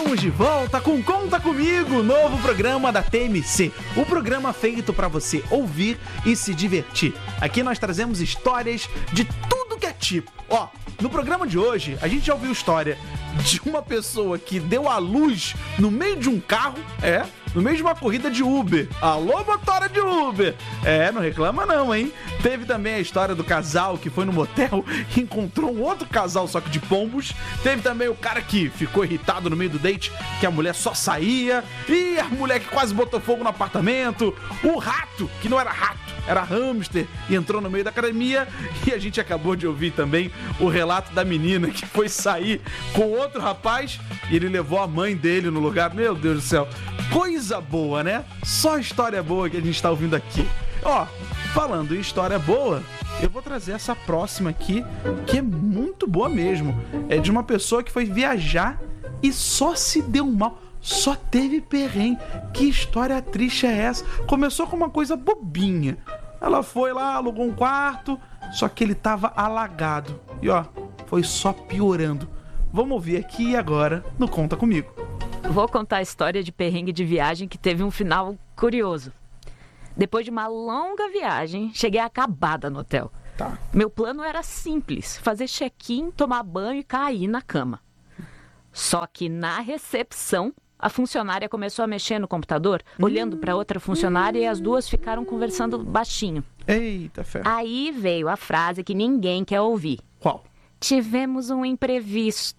Estamos de volta com Conta Comigo, novo programa da TMC. O programa feito para você ouvir e se divertir. Aqui nós trazemos histórias de tudo que é tipo. Ó, no programa de hoje, a gente já ouviu história de uma pessoa que deu à luz no meio de um carro, no meio de uma corrida de Uber. Alô, motora de Uber! Não reclama não, hein? Teve também a história do casal que foi no motel e encontrou um outro casal, só que de pombos. Teve também o cara que ficou irritado no meio do date, que a mulher só saía. E a mulher que quase botou fogo no apartamento. O rato, que não era rato, era hamster, e entrou no meio da academia. E a gente acabou de ouvir também o relato da menina que foi sair com outro rapaz e ele levou a mãe dele no lugar. Meu Deus do céu, coisa boa, né? Só história boa que a gente tá ouvindo aqui. Ó, falando em história boa, eu vou trazer essa próxima aqui, que é muito boa mesmo. É de uma pessoa que foi viajar e só se deu mal. Só teve perrengue. Que história triste é essa? Começou com uma coisa bobinha. Ela foi lá, alugou um quarto, só que ele tava alagado. E ó, foi só piorando. Vamos ouvir aqui e agora no Conta Comigo. Vou contar a história de perrengue de viagem que teve um final curioso. Depois de uma longa viagem, cheguei acabada no hotel. Tá. Meu plano era simples, fazer check-in, tomar banho e cair na cama. Só que na recepção, a funcionária começou a mexer no computador, olhando para outra funcionária, e as duas ficaram conversando baixinho. Eita, fé. Aí veio a frase que ninguém quer ouvir. Qual? Tivemos um imprevisto.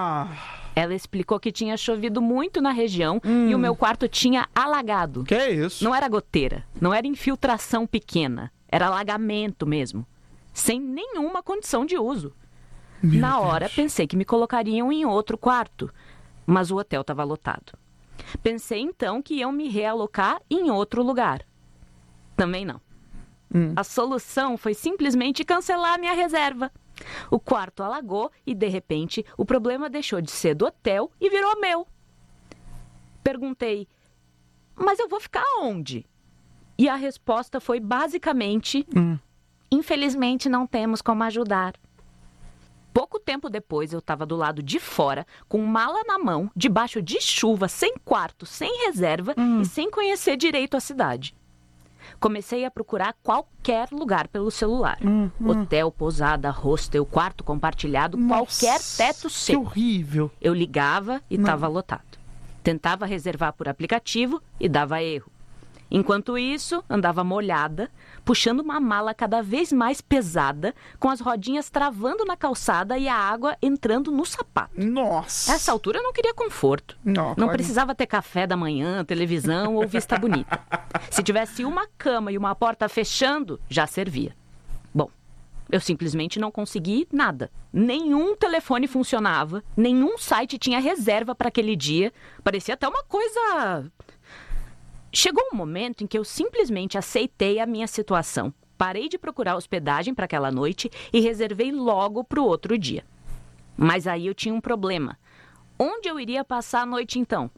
Ela explicou que tinha chovido muito na região e o meu quarto tinha alagado. Que é isso? Não era goteira, não era infiltração pequena, era alagamento mesmo, sem nenhuma condição de uso. Na hora, pensei que me colocariam em outro quarto, mas o hotel estava lotado. Pensei então que iam me realocar em outro lugar. Também não. A solução foi simplesmente cancelar a minha reserva. O quarto alagou e, de repente, o problema deixou de ser do hotel e virou meu. Perguntei, mas eu vou ficar onde? E a resposta foi basicamente, infelizmente não temos como ajudar. Pouco tempo depois, eu estava do lado de fora, com mala na mão, debaixo de chuva, sem quarto, sem reserva e sem conhecer direito a cidade. Comecei a procurar qualquer lugar pelo celular. Hotel, pousada, hostel, quarto compartilhado, qualquer teto seco. Que horrível. Eu ligava e estava lotado. Tentava reservar por aplicativo e dava erro. Enquanto isso, andava molhada, puxando uma mala cada vez mais pesada, com as rodinhas travando na calçada e a água entrando no sapato. Nossa! Nessa altura eu não queria conforto. Não precisava ter café da manhã, televisão ou vista bonita. Se tivesse uma cama e uma porta fechando, já servia. Bom, eu simplesmente não consegui nada. Nenhum telefone funcionava, nenhum site tinha reserva para aquele dia. Parecia até uma coisa... Chegou um momento em que eu simplesmente aceitei a minha situação. Parei de procurar hospedagem para aquela noite e reservei logo para o outro dia. Mas aí eu tinha um problema. Onde eu iria passar a noite então?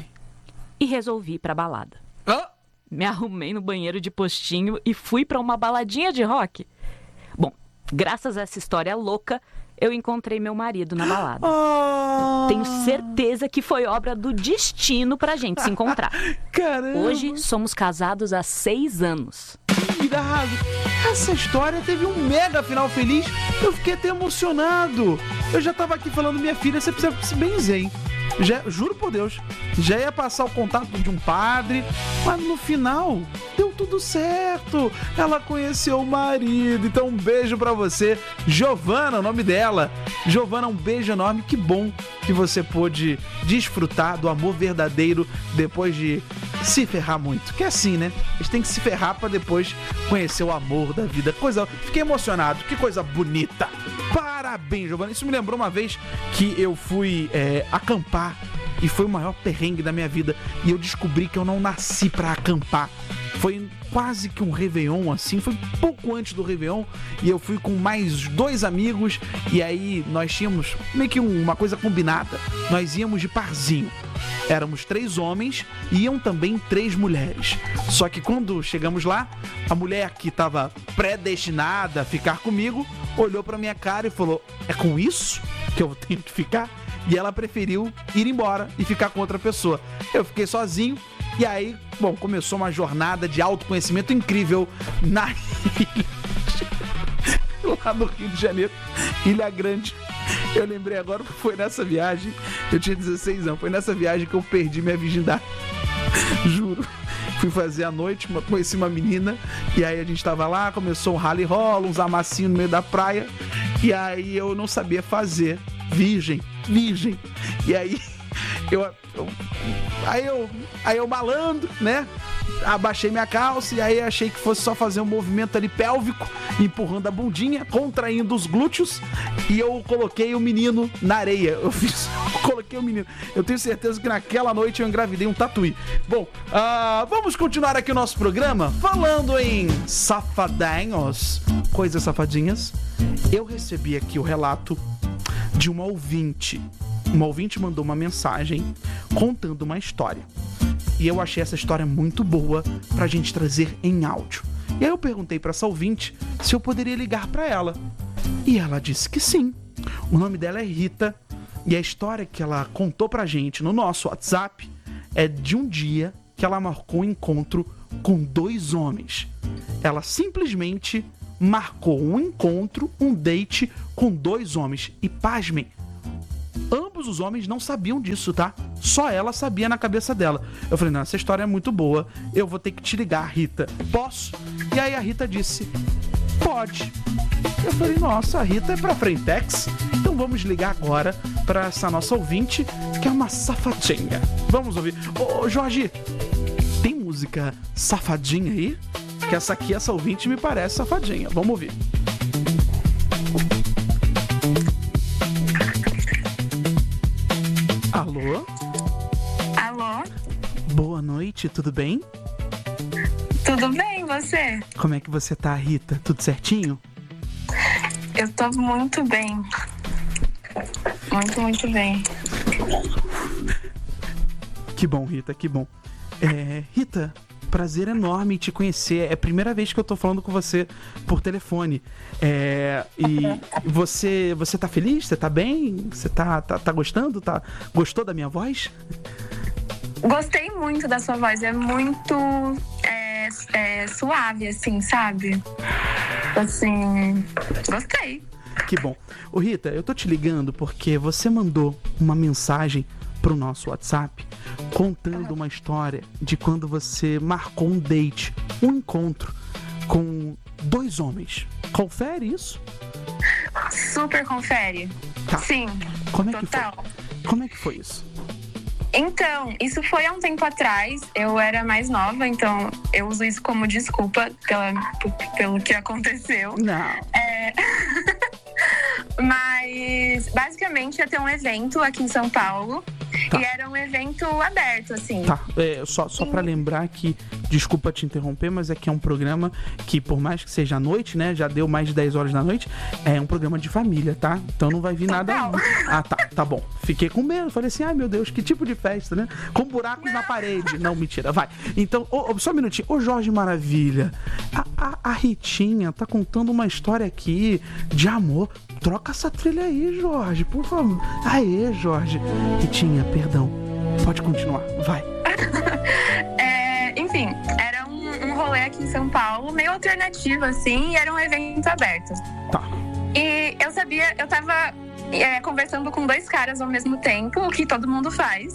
E resolvi ir para a balada. Me arrumei no banheiro de postinho e fui para uma baladinha de rock. Bom, graças a essa história louca, eu encontrei meu marido na balada. Tenho certeza que foi obra do destino pra gente se encontrar. Caramba! Hoje somos casados há 6 anos. Que irado! Essa história teve um mega final feliz. Eu fiquei até emocionado. Eu já tava aqui falando, minha filha, você precisa se benzer, hein? Juro por Deus, já ia passar o contato de um padre, mas no final deu tudo certo. Ela conheceu o marido. Então um beijo pra você, Giovana, o nome dela. Giovana, um beijo enorme. Que bom que você pôde desfrutar do amor verdadeiro depois de se ferrar muito. Que é assim, né? A gente tem que se ferrar pra depois conhecer o amor da vida. Fiquei emocionado, que coisa bonita. Parabéns, Giovana. Isso me lembrou uma vez que eu fui acampar e foi o maior perrengue da minha vida. E eu descobri que eu não nasci pra acampar. Foi quase que um Réveillon, assim, foi pouco antes do Réveillon, e eu fui com mais 2 amigos, e aí nós tínhamos meio que uma coisa combinada, nós íamos de parzinho. Éramos 3 homens e iam também 3 mulheres. Só que quando chegamos lá, a mulher que estava predestinada a ficar comigo, olhou pra minha cara e falou, é com isso que eu tenho que ficar? E ela preferiu ir embora e ficar com outra pessoa. Eu fiquei sozinho. E aí, bom, começou uma jornada de autoconhecimento incrível na ilha. Lá no Rio de Janeiro, Ilha Grande. Eu lembrei agora que foi nessa viagem, eu tinha 16 anos, foi nessa viagem que eu perdi minha virgindade. Juro. Fui fazer a noite, conheci uma menina, e aí a gente tava lá, começou um rally rola, uns amassinhos no meio da praia, e aí eu não sabia fazer. Virgem. E aí eu malandro, né? Abaixei minha calça e aí achei que fosse só fazer um movimento ali pélvico, empurrando a bundinha, contraindo os glúteos, e eu coloquei o menino na areia. Coloquei o menino. Eu tenho certeza que naquela noite eu engravidei um tatuí. Bom, vamos continuar aqui o nosso programa falando em safadinhos, coisas safadinhas. Eu recebi aqui o relato de uma ouvinte. Uma ouvinte mandou uma mensagem contando uma história. E eu achei essa história muito boa pra gente trazer em áudio. E aí eu perguntei pra essa ouvinte se eu poderia ligar pra ela. E ela disse que sim. O nome dela é Rita. E a história que ela contou pra gente no nosso WhatsApp é de um dia que ela marcou um encontro com 2 homens. Ela simplesmente marcou um encontro, um date com 2 homens. E pasmem, ambos os homens não sabiam disso, tá? Só ela sabia na cabeça dela. Eu falei, não, essa história é muito boa. Eu vou ter que te ligar, Rita. Posso? E aí a Rita disse, pode. Eu falei, nossa, a Rita é pra Frentex. Então vamos ligar agora pra essa nossa ouvinte, que é uma safadinha. Vamos ouvir. Ô, Jorge, tem música safadinha aí? Que essa ouvinte me parece safadinha. Vamos ouvir. Alô? Alô? Boa noite, tudo bem? Tudo bem, você? Como é que você tá, Rita? Tudo certinho? Eu tô muito bem. Muito bem. Que bom, Rita, que bom. Rita, prazer enorme em te conhecer. É a primeira vez que eu tô falando com você por telefone. E você tá feliz? Você tá bem? Você tá gostando? Gostou da minha voz? Gostei muito da sua voz. É muito suave, assim, sabe? Assim, gostei. Que bom. Ô, Rita, eu tô te ligando porque você mandou uma mensagem pro nosso WhatsApp contando uma história de quando você marcou um date, um encontro com 2 homens. Confere isso? Super confere. Tá. Sim, Como é total. Que foi? Como é que foi isso? Então, isso foi há um tempo atrás. Eu era mais nova, então eu uso isso como desculpa pelo que aconteceu. Não. Mas, basicamente, ia ter um evento aqui em São Paulo. Tá. E era um evento aberto, assim. Tá, só pra lembrar que, desculpa te interromper, mas aqui é um programa que, por mais que seja à noite, né, já deu mais de 10 horas da noite, é um programa de família, tá? Então não vai vir nada aí. Ah, tá bom. Fiquei com medo, falei assim, ai meu Deus, que tipo de festa, né? Com buracos na parede. Não, mentira, vai. Então, só um minutinho. Ô, Jorge Maravilha, a Ritinha tá contando uma história aqui de amor. Troca essa trilha aí, Jorge, por favor. Aê, Jorge. Ritinha, perdão. Pode continuar, vai. Enfim, era um rolê aqui em São Paulo, meio alternativo, assim, e era um evento aberto. Tá. E eu tava conversando com 2 caras ao mesmo tempo, o que todo mundo faz.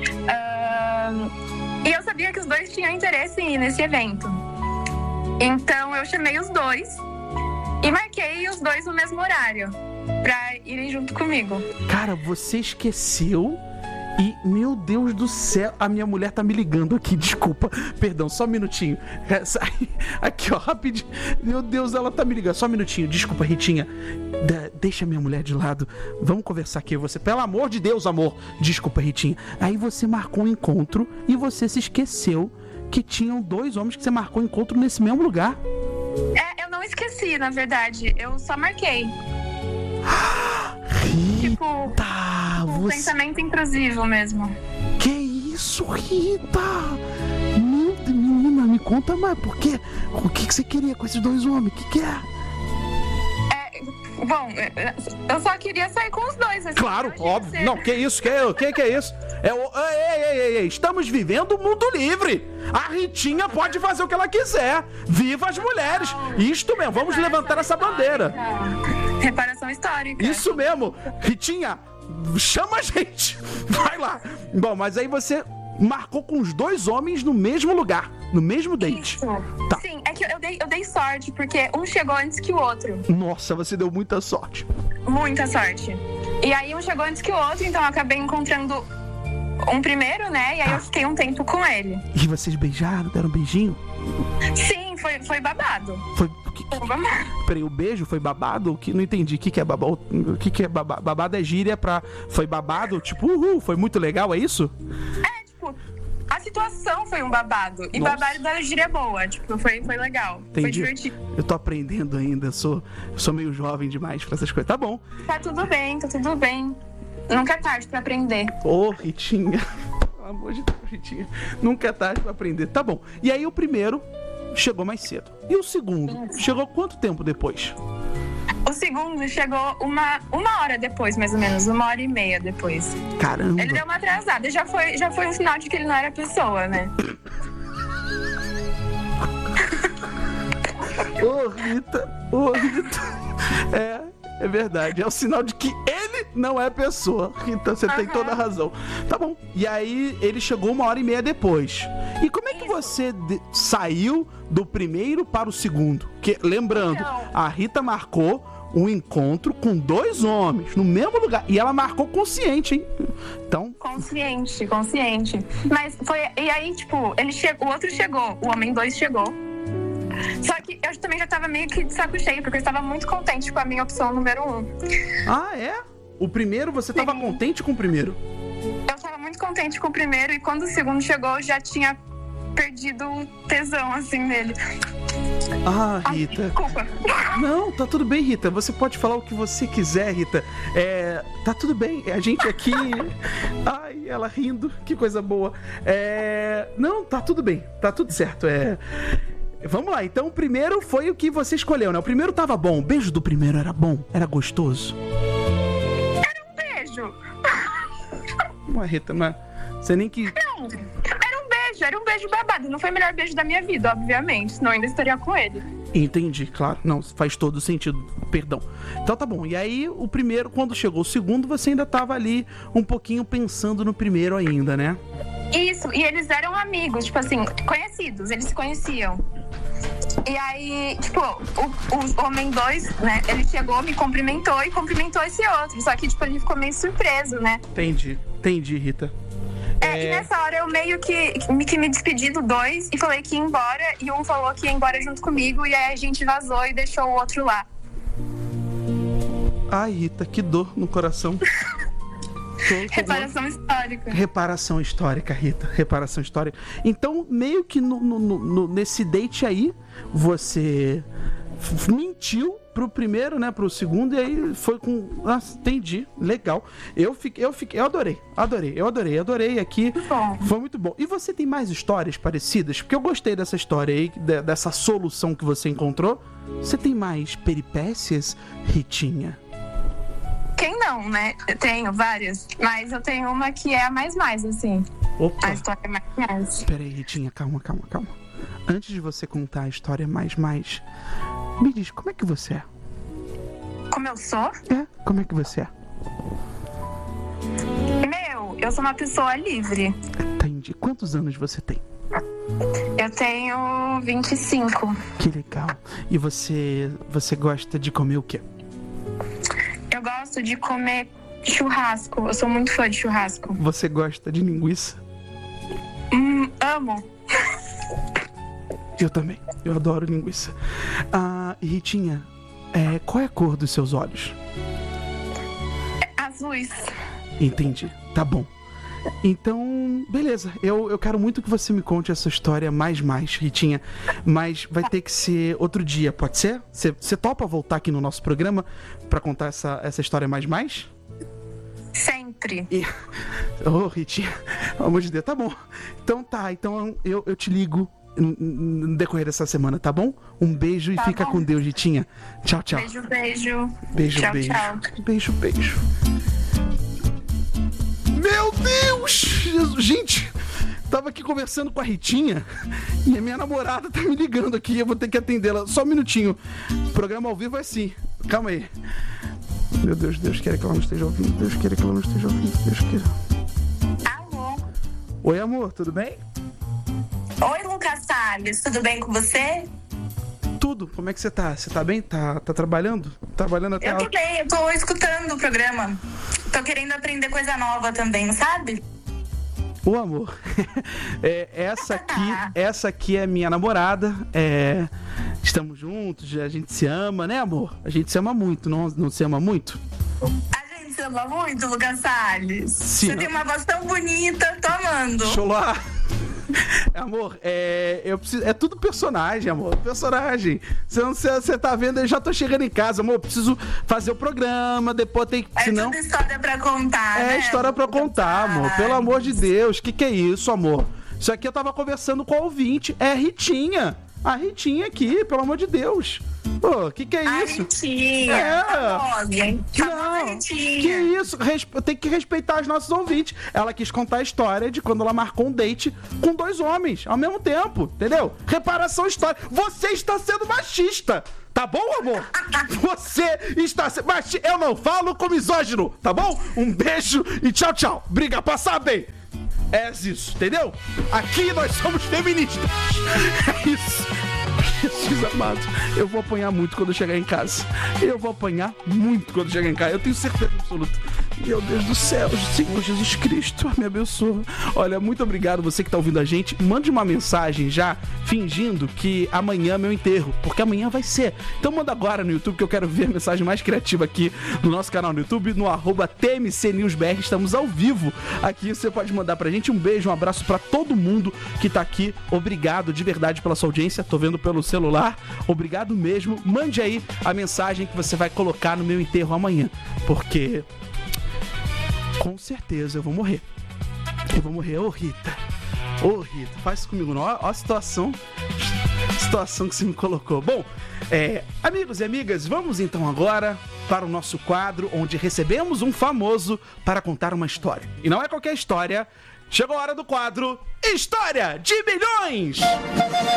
E eu sabia que os 2 tinham interesse em ir nesse evento. Então eu chamei os 2 e marquei os 2 no mesmo horário pra irem junto comigo. Cara, você esqueceu e, meu Deus do céu, a minha mulher tá me ligando aqui, desculpa, perdão, só um minutinho. Aqui, ó, rapidinho. Meu Deus, ela tá me ligando, só um minutinho, desculpa, Ritinha. Deixa a minha mulher de lado, vamos conversar aqui, você, pelo amor de Deus, amor. Desculpa, Ritinha. Aí você marcou um encontro e você se esqueceu que tinham 2 homens que você marcou encontro nesse mesmo lugar. Eu não esqueci, na verdade, eu só marquei. Rita, Um pensamento intrusivo mesmo. Que isso, Rita? Meu Deus, menina, me conta mais, por quê? O que você queria com esses 2 homens? O que é? Bom, eu só queria sair com os dois. Assim, Claro, óbvio. Não, que isso? Que é isso? Ei, estamos vivendo um mundo livre. A Ritinha pode fazer o que ela quiser. Viva as mulheres. Isto mesmo, vamos levantar essa bandeira. Reparação histórica. Isso mesmo. Ritinha, chama a gente. Vai lá. Bom, mas aí você marcou com os dois homens no mesmo lugar, no mesmo date. Isso. Tá. Sim, é que eu dei sorte, porque um chegou antes que o outro. Nossa, você deu muita sorte. Muita sorte. E aí um chegou antes que o outro, então eu acabei encontrando um primeiro, né? E aí eu fiquei um tempo com ele. E vocês beijaram, deram um beijinho? Sim, foi babado. Foi... Foi babado. Peraí, o beijo foi babado? Que não entendi. O que é babado? O que é babado? Babado é gíria pra... Foi babado? Tipo, foi muito legal, é isso? É, tipo, a situação foi um babado. E Nossa. babado da gíria boa. Tipo, foi legal. Entendi. Foi divertido. Eu tô aprendendo ainda. Eu sou meio jovem demais pra essas coisas. Tá bom. Tá tudo bem. Nunca é tarde pra aprender. Ô, Ritinha. Pelo amor de Deus, Ritinha. Nunca é tarde pra aprender. Tá bom. E aí o primeiro chegou mais cedo. E o segundo? Chegou quanto tempo depois? O segundo chegou uma hora depois, mais ou menos. 1h30 depois. Caramba. Ele deu uma atrasada. Já foi um sinal de que ele não era pessoa, né? Ô, Rita. É verdade. É o sinal de que ele não é pessoa. Rita, você tem toda a razão. Tá bom. E aí, ele chegou 1h30 depois. E como é que você saiu do primeiro para o segundo? Porque, lembrando, Então. a Rita marcou um encontro com dois homens no mesmo lugar. E ela marcou consciente, hein? Então... Consciente. Mas foi... E aí, tipo, ele chegou, o outro chegou. O homem 2 chegou. Só que eu também já tava meio que de saco cheio, porque eu estava muito contente com a minha opção número 1. Ah, é? O primeiro, você tava contente com o primeiro? Eu tava muito contente com o primeiro, e quando o segundo chegou, eu já tinha perdido o tesão, assim, nele. Ah, Ai, Rita. desculpa. Não, tá tudo bem, Rita. Você pode falar o que você quiser, Rita. Tá tudo bem. A gente aqui... Ai, ela rindo. Que coisa boa. Não, tá tudo bem. Tá tudo certo. Vamos lá. Então, o primeiro foi o que você escolheu, né? O primeiro tava bom. O beijo do primeiro era bom? Era gostoso? Era um beijo. Ué, Rita, mas você nem que... Não, era um beijo babado. Não foi o melhor beijo da minha vida, obviamente. Senão eu ainda estaria com ele. Entendi, claro. Não, faz todo sentido. Perdão. Então tá bom. E aí, o primeiro, quando chegou o segundo, você ainda tava ali um pouquinho pensando no primeiro ainda, né? Isso, e eles eram amigos, tipo assim, conhecidos, eles se conheciam. E aí, tipo, o homem 2, né, ele chegou, me cumprimentou e cumprimentou esse outro. Só que, tipo, ele ficou meio surpreso, né? Entendi, Rita. E nessa hora eu meio que me despedi do 2 e falei que ia embora. E um falou que ia embora junto comigo, e aí a gente vazou e deixou o outro lá. Ai, Rita, que dor no coração. Reparação histórica. Reparação histórica, Rita. Reparação histórica. Então, meio que nesse date aí, você mentiu pro primeiro, né? Pro segundo, e aí foi com... Ah, entendi. Legal. Eu adorei aqui. Bom. Foi muito bom. E você tem mais histórias parecidas? Porque eu gostei dessa história aí, dessa solução que você encontrou. Você tem mais peripécias, Ritinha? Quem não, né? Eu tenho várias, mas eu tenho uma que é a mais, assim. Opa. A história é mais. Peraí, Ritinha, calma. Antes de você contar a história mais, me diz, como é que você é? Como eu sou? Como é que você é? Eu sou uma pessoa livre. Entendi. Quantos anos você tem? Eu tenho 25. Que legal. E você gosta de comer o quê? Eu gosto de comer churrasco. Eu sou muito fã de churrasco. Você gosta de linguiça? Amo. Eu também. Eu adoro linguiça. Ritinha, qual é a cor dos seus olhos? Azuis. Entendi. Tá bom. Então, beleza. Eu quero muito que você me conte essa história mais, Ritinha. Mas vai ter que ser outro dia, pode ser? Você topa voltar aqui no nosso programa pra contar essa história mais? Sempre. Ritinha, pelo amor de Deus, tá bom. Então tá, eu te ligo no decorrer dessa semana, tá bom? Um beijo e fica com Deus, Ritinha. Tchau, tchau. Beijo, beijo. Beijo, Tchau, beijo. tchau. Beijo, beijo. Meu Deus! Gente, tava aqui conversando com a Ritinha e a minha namorada tá me ligando aqui. Eu vou ter que atendê-la. Só um minutinho. O programa ao vivo é assim. Calma aí. Meu Deus, Deus queira que ela não esteja ouvindo. Deus queira que ela não esteja ouvindo. Deus queira. Alô? Oi, amor, tudo bem? Oi, Lucas Salles, tudo bem com você? Tudo. Como é que você tá? Você tá bem? Tá trabalhando? Trabalhando até Eu tô bem, eu tô escutando o programa. Tô querendo aprender coisa nova também, sabe? Ô, amor, essa aqui é minha namorada, estamos juntos, a gente se ama, né, amor? A gente se ama muito, não se ama muito? A gente se ama muito, Lucas Salles. Sim. Você tem uma voz tão bonita, tô amando. Deixa eu lá. Amor, eu preciso, é tudo personagem, amor. Personagem. Você tá vendo, eu já tô chegando em casa, amor. Eu preciso fazer o programa, depois tem que. Senão... tudo história pra contar, né? História pra contar, amor. Pelo amor de Deus. Que é isso, amor? Isso aqui eu tava conversando com a ouvinte. É a Ritinha. A Ritinha aqui, pelo amor de Deus. Pô, que é isso? Ritinha. Não, Ritinha. que isso? Tem que respeitar os nossos ouvintes. Ela quis contar a história de quando ela marcou um date com 2 homens ao mesmo tempo, entendeu? Reparação histórica. Você está sendo machista. Tá bom, amor? Você está sendo machista. Eu não falo com misógino, tá bom? Um beijo e tchau, tchau. Briga, passar bem. É isso, entendeu? Aqui nós somos feministas. É isso. Jesus amado, eu vou apanhar muito quando eu chegar em casa. Eu vou apanhar muito quando eu chegar em casa. Eu tenho certeza absoluta. Meu Deus do céu, Senhor Jesus Cristo, me abençoa. Olha, muito obrigado você que tá ouvindo a gente. Mande uma mensagem já, fingindo que amanhã é meu enterro, porque amanhã vai ser. Então manda agora no YouTube, que eu quero ver a mensagem mais criativa aqui no nosso canal no YouTube, no @TMCNewsBR. Estamos ao vivo aqui, você pode mandar pra gente. Um beijo, um abraço pra todo mundo que tá aqui. Obrigado de verdade pela sua audiência. Tô vendo pelo celular. Obrigado mesmo. Mande aí a mensagem que você vai colocar no meu enterro amanhã, porque com certeza eu vou morrer. Eu vou morrer. Ô, Rita, faz isso comigo não. Ó a situação que você me colocou. Bom, amigos e amigas, vamos então agora para o nosso quadro onde recebemos um famoso para contar uma história. E não é qualquer história. Chegou a hora do quadro História de Milhões!